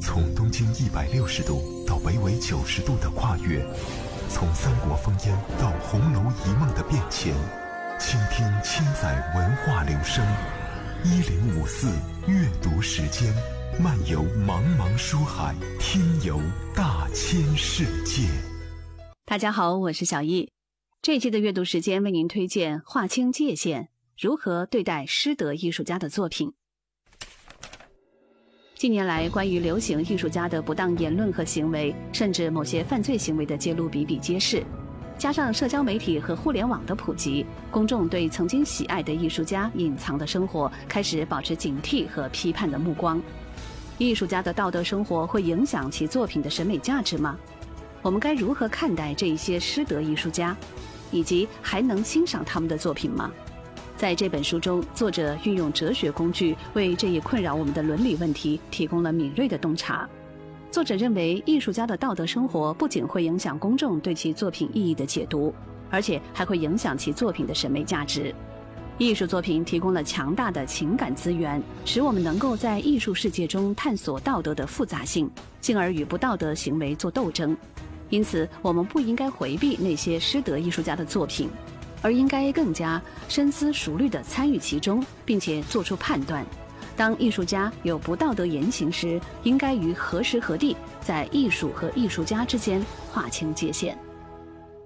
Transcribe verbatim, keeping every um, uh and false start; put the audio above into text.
从东经一百六十度到北纬九十度的跨越，从三国烽烟到红楼一梦的变迁，倾听千载文化流声。一零五四阅读时间，漫游茫茫书海，听游大千世界。 大家好，我是小易。这一期的阅读时间为您推荐《划清界限：如何对待师德艺术家的作品》。近年来，关于流行艺术家的不当言论和行为，甚至某些犯罪行为的揭露比比皆是。加上社交媒体和互联网的普及，公众对曾经喜爱的艺术家隐藏的生活开始保持警惕和批判的目光。艺术家的道德生活会影响其作品的审美价值吗？我们该如何看待这一些师德艺术家，以及还能欣赏他们的作品吗？在这本书中，作者运用哲学工具为这一困扰我们的伦理问题提供了敏锐的洞察。作者认为，艺术家的道德生活不仅会影响公众对其作品意义的解读，而且还会影响其作品的审美价值。艺术作品提供了强大的情感资源，使我们能够在艺术世界中探索道德的复杂性，进而与不道德行为做斗争。因此，我们不应该回避那些师德艺术家的作品，而应该更加深思熟虑地参与其中，并且做出判断。当艺术家有不道德言行时，应该于何时何地在艺术和艺术家之间划清界限。